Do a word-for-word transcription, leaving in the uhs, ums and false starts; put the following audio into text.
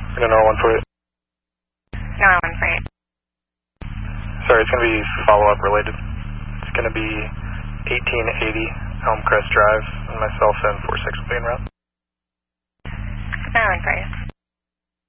We're going to one forty. No, one forty. Sorry, it's going to be follow-up related. It's going to be eighteen eighty Elmcrest Drive, and myself and four six will be en route. No, one forty.